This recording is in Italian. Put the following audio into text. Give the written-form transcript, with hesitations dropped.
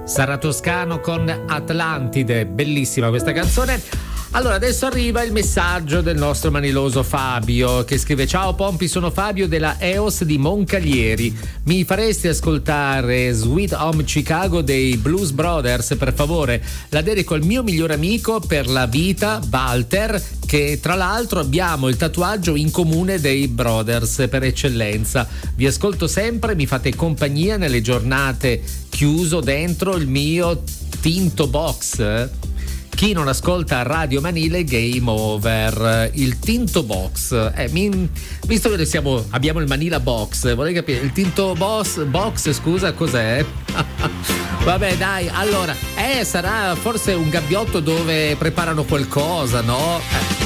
Sarà Toscano con Atlantide, bellissima questa canzone. Allora, adesso arriva il messaggio del nostro maniloso Fabio, che scrive: ciao Pompi, sono Fabio della EOS di Moncalieri, mi faresti ascoltare Sweet Home Chicago dei Blues Brothers per favore? La dedico al mio migliore amico per la vita, Walter, che tra l'altro abbiamo il tatuaggio in comune dei Brothers per eccellenza. Vi ascolto sempre, mi fate compagnia nelle giornate chiuso dentro il mio tinto box. Chi non ascolta Radio Manile, game over. Il tinto box, visto che abbiamo il Manila box, vorrei capire il tinto box, scusa, cos'è? Vabbè, dai, allora sarà forse un gabbiotto dove preparano qualcosa, no?